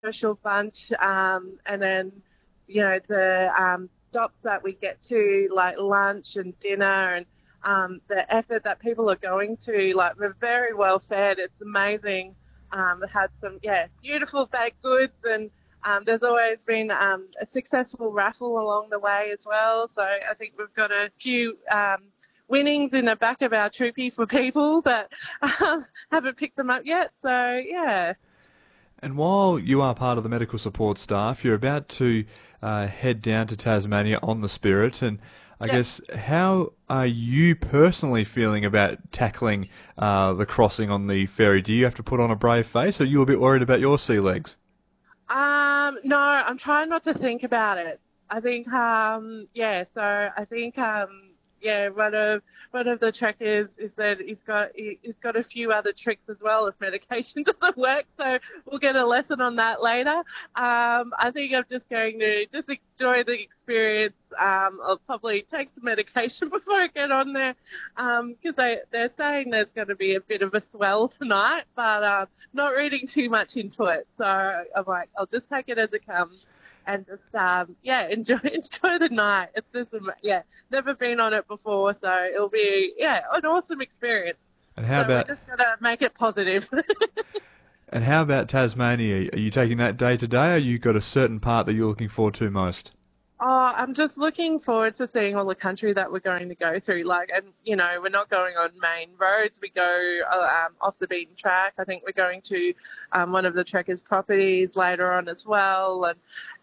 social bunch, and then, the stops that we get to, like lunch and dinner, and the effort that people are going to, like, we're very well fed. It's amazing. We had some, beautiful baked goods, and there's always been a successful raffle along the way as well. So I think we've got a few winnings in the back of our troopy for people that haven't picked them up yet. So, yeah. And while you are part of the medical support staff, you're about to head down to Tasmania on the Spirit. And I guess, how are you personally feeling about tackling the crossing on the ferry? Do you have to put on a brave face, or are you a bit worried about your sea legs? No, I'm trying not to think about it. I think, so I think, one of the trekkers is that he's got a few other tricks as well if medication doesn't work, so we'll get a lesson on that later. I think I'm just going to just enjoy the experience. I'll probably take some medication before I get on there, because they're saying there's going to be a bit of a swell tonight, but not reading too much into it. So I'm like, I'll just take it as it comes. And just, enjoy the night. It's just, never been on it before, so it'll be, an awesome experience. And how about... we're just going to make it positive. And how about Tasmania? Are you taking that day to day, or you got a certain part that you're looking forward to most? Oh, I'm just looking forward to seeing all the country that we're going to go through. We're not going on main roads. We go off the beaten track. I think we're going to one of the trekkers' properties later on as well.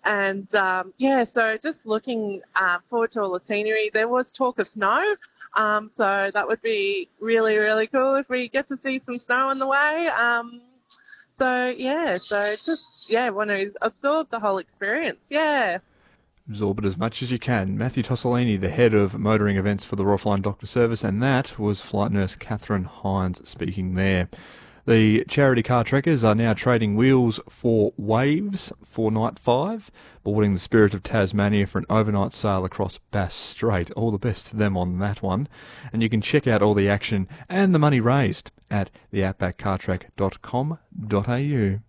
So just looking forward to all the scenery. There was talk of snow, so that would be really, really cool if we get to see some snow on the way. Want to absorb the whole experience. Yeah. Absorb it as much as you can. Matthew Tossolini, the head of motoring events for the Royal Flying Doctor Service, and that was Flight Nurse Catherine Hines speaking there. The charity car trekkers are now trading wheels for Waves for Night 5, boarding the Spirit of Tasmania for an overnight sail across Bass Strait. All the best to them on that one. And you can check out all the action and the money raised at theoutbackcartrack.com.au.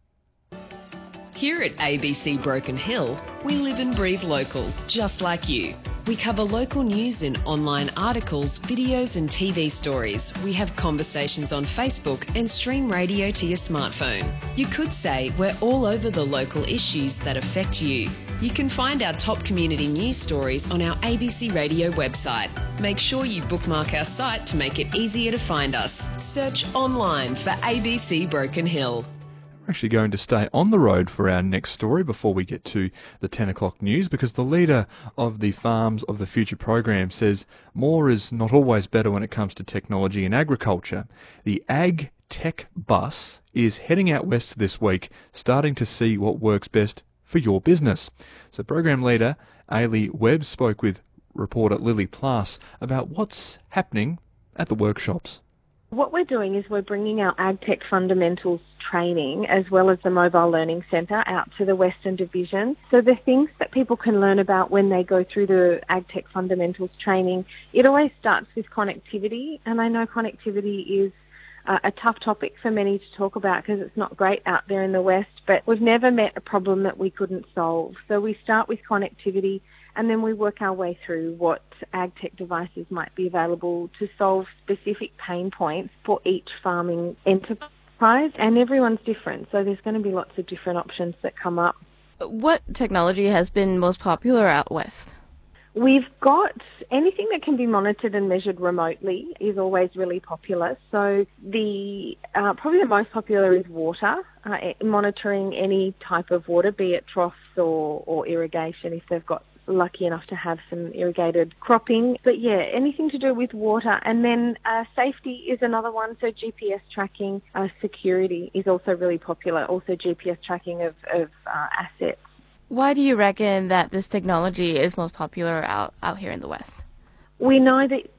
Here at ABC Broken Hill, we live and breathe local, just like you. We cover local news in online articles, videos and TV stories. We have conversations on Facebook and stream radio to your smartphone. You could say we're all over the local issues that affect you. You can find our top community news stories on our ABC Radio website. Make sure you bookmark our site to make it easier to find us. Search online for ABC Broken Hill. Actually going to stay on the road for our next story before we get to the 10 o'clock news, because the leader of the Farms of the Future program says more is not always better when it comes to technology and agriculture. The Ag Tech Bus is heading out west this week, starting to see what works best for your business. So program leader Ailey Webb spoke with reporter Lily Plass about what's happening at the workshops. What we're doing is we're bringing our AgTech fundamentals training as well as the Mobile Learning Centre out to the Western Division. So the things that people can learn about when they go through the AgTech fundamentals training, it always starts with connectivity. And I know connectivity is a tough topic for many to talk about because it's not great out there in the West, but we've never met a problem that we couldn't solve. So we start with connectivity, and then we work our way through what AgTech devices might be available to solve specific pain points for each farming enterprise. And everyone's different, so there's going to be lots of different options that come up. What technology has been most popular out west? We've got anything that can be monitored and measured remotely is always really popular. So the probably the most popular is water, monitoring any type of water, be it troughs or irrigation if they've got lucky enough to have some irrigated cropping. But yeah, anything to do with water. And then safety is another one. So GPS tracking, security is also really popular. Also GPS tracking of assets. Why do you reckon that this technology is most popular out here in the West? We know that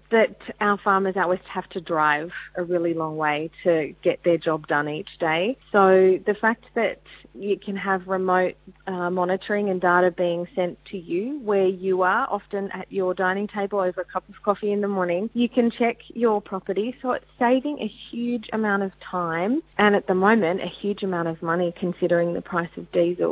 that our farmers out west have to drive a really long way to get their job done each day. So the fact that you can have remote monitoring and data being sent to you where you are, often at your dining table over a cup of coffee in the morning, you can check your property. So it's saving a huge amount of time and at the moment a huge amount of money considering the price of diesel.